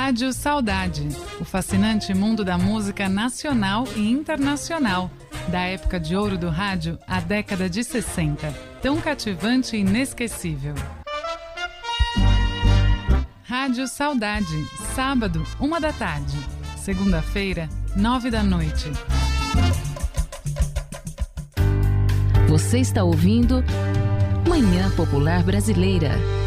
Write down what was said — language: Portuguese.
Rádio Saudade, o fascinante mundo da música nacional e internacional, da época de ouro do rádio à década de 60. Tão cativante e inesquecível. Rádio Saudade, sábado, 13h. Segunda-feira, 21h. Você está ouvindo Manhã Popular Brasileira.